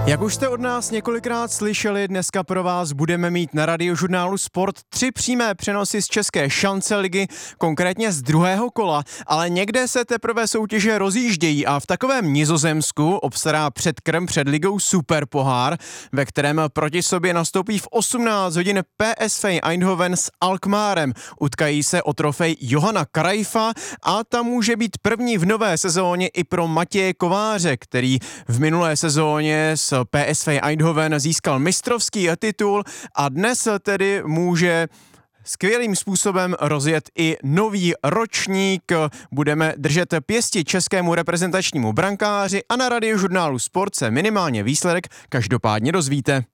Jak už jste od nás několikrát slyšeli, dneska pro vás budeme mít na Radiožurnálu Sport 3 přímé přenosy z české šance ligy, konkrétně z druhého kola, ale někde se teprve soutěže rozjíždějí a v takovém Nizozemsku obstará předkrm před ligou Superpohár, ve kterém proti sobě nastoupí v 18 hodin PSV Eindhoven s Alkmaarem. Utkají se o trofej Johana Cruyffa a ta může být první v nové sezóně i pro Matěje Kováře, který v minulé sezóně s PSV Eindhoven získal mistrovský titul a dnes tedy může skvělým způsobem rozjet i nový ročník. Budeme držet pěsti českému reprezentačnímu brankáři a na Radiožurnálu Sport se minimálně výsledek každopádně dozvíte.